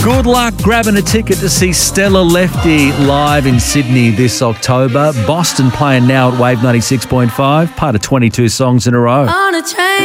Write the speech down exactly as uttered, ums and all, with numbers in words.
Good luck grabbing a ticket to see Stella Lefty live in Sydney this October. Boston playing now at Wave ninety-six point five, part of twenty-two songs in a row. On a train.